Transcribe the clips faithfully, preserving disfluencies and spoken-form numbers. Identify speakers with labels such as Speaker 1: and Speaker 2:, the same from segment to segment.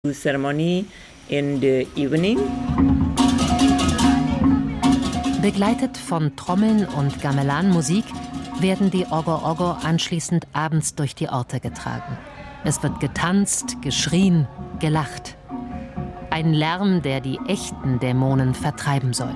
Speaker 1: ceremony in the evening.
Speaker 2: Begleitet von Trommeln und Gamelan-Musik werden die Ogo-Ogo anschließend abends durch die Orte getragen. Es wird getanzt, geschrien, gelacht. Ein Lärm, der die echten Dämonen vertreiben soll.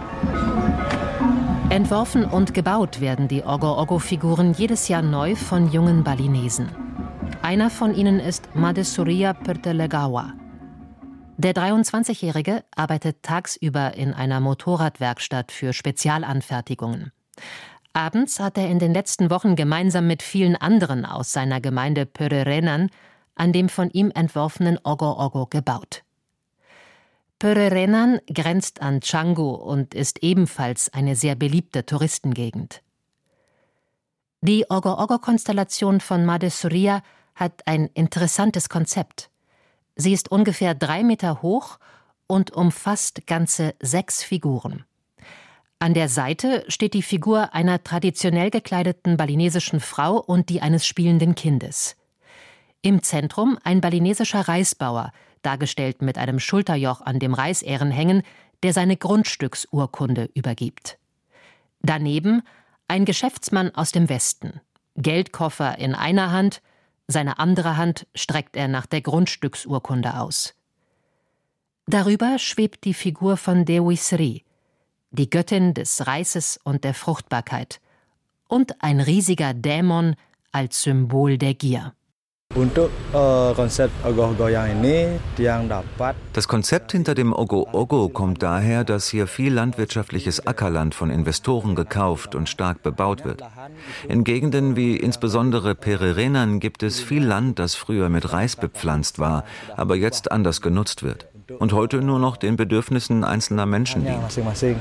Speaker 2: Entworfen und gebaut werden die Ogo-Ogo-Figuren jedes Jahr neu von jungen Balinesen. Einer von ihnen ist Madhesuriya Pertelegawa. Der dreiundzwanzigjährige arbeitet tagsüber in einer Motorradwerkstatt für Spezialanfertigungen. Abends hat er in den letzten Wochen gemeinsam mit vielen anderen aus seiner Gemeinde Pererenan an dem von ihm entworfenen Ogo-Ogo gebaut. Pererenan grenzt an Canggu und ist ebenfalls eine sehr beliebte Touristengegend. Die Ogo-Ogo-Konstellation von Madhesuriya hat ein interessantes Konzept. Sie ist ungefähr drei Meter hoch und umfasst ganze sechs Figuren. An der Seite steht die Figur einer traditionell gekleideten balinesischen Frau und die eines spielenden Kindes. Im Zentrum ein balinesischer Reisbauer, dargestellt mit einem Schulterjoch an dem Reisähren hängen, der seine Grundstücksurkunde übergibt. Daneben ein Geschäftsmann aus dem Westen, Geldkoffer in einer Hand, seine andere Hand streckt er nach der Grundstücksurkunde aus. Darüber schwebt die Figur von Dewi Sri, die Göttin des Reises und der Fruchtbarkeit, und ein riesiger Dämon als Symbol der Gier.
Speaker 3: Das Konzept hinter dem Ogo-Ogo kommt daher, dass hier viel landwirtschaftliches Ackerland von Investoren gekauft und stark bebaut wird. In Gegenden wie insbesondere Pererenan gibt es viel Land, das früher mit Reis bepflanzt war, aber jetzt anders genutzt wird und heute nur noch den Bedürfnissen einzelner Menschen dient.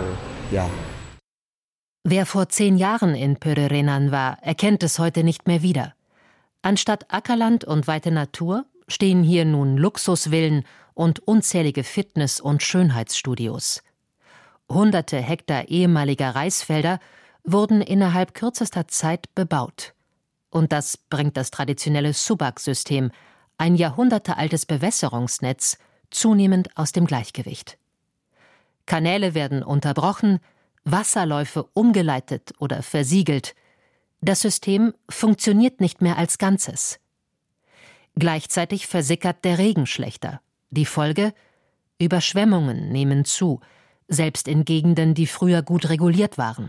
Speaker 2: Wer vor zehn Jahren in Pererenan war, erkennt es heute nicht mehr wieder. Anstatt Ackerland und weite Natur stehen hier nun Luxusvillen und unzählige Fitness- und Schönheitsstudios. Hunderte Hektar ehemaliger Reisfelder wurden innerhalb kürzester Zeit bebaut. Und das bringt das traditionelle Subak-System, ein jahrhundertealtes Bewässerungsnetz, zunehmend aus dem Gleichgewicht. Kanäle werden unterbrochen, Wasserläufe umgeleitet oder versiegelt. Das System funktioniert nicht mehr als Ganzes. Gleichzeitig versickert der Regen schlechter. Die Folge? Überschwemmungen nehmen zu, selbst in Gegenden, die früher gut reguliert waren.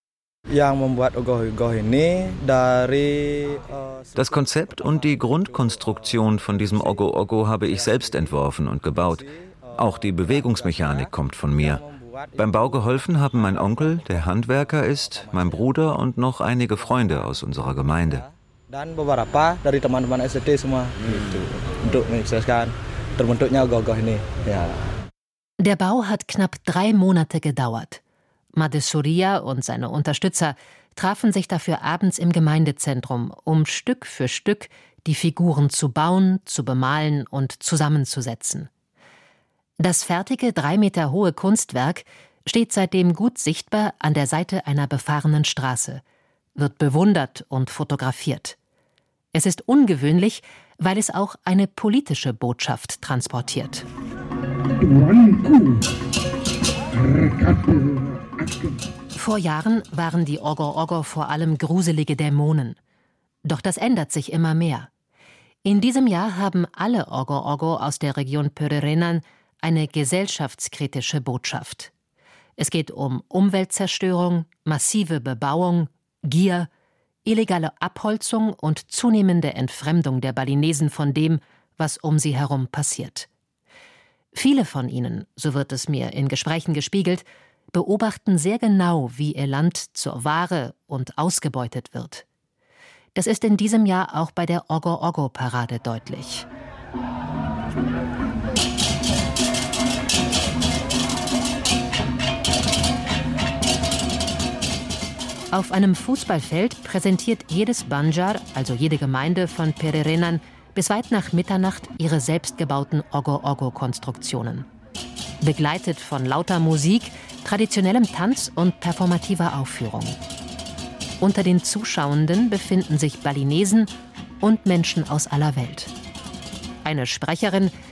Speaker 3: Das Konzept und die Grundkonstruktion von diesem Ogo-Ogo habe ich selbst entworfen und gebaut. Auch die Bewegungsmechanik kommt von mir. Beim Bau geholfen haben mein Onkel, der Handwerker ist, mein Bruder und noch einige Freunde aus unserer Gemeinde.
Speaker 2: Der Bau hat knapp drei Monate gedauert. Madhesuriya und seine Unterstützer trafen sich dafür abends im Gemeindezentrum, um Stück für Stück die Figuren zu bauen, zu bemalen und zusammenzusetzen. Das fertige, drei Meter hohe Kunstwerk steht seitdem gut sichtbar an der Seite einer befahrenen Straße, wird bewundert und fotografiert. Es ist ungewöhnlich, weil es auch eine politische Botschaft transportiert. Vor Jahren waren die Ogo-Ogo vor allem gruselige Dämonen. Doch das ändert sich immer mehr. In diesem Jahr haben alle Ogo-Ogo aus der Region Pererenan eine gesellschaftskritische Botschaft. Es geht um Umweltzerstörung, massive Bebauung, Gier, illegale Abholzung und zunehmende Entfremdung der Balinesen von dem, was um sie herum passiert. Viele von ihnen, so wird es mir in Gesprächen gespiegelt, beobachten sehr genau, wie ihr Land zur Ware und ausgebeutet wird. Das ist in diesem Jahr auch bei der Ogo-Ogo-Parade deutlich. Auf einem Fußballfeld präsentiert jedes Banjar, also jede Gemeinde von Pererenan, bis weit nach Mitternacht ihre selbstgebauten Ogo-Ogo-Konstruktionen. Begleitet von lauter Musik, traditionellem Tanz und performativer Aufführung. Unter den Zuschauenden befinden sich Balinesen und Menschen aus aller Welt. Eine Sprecherin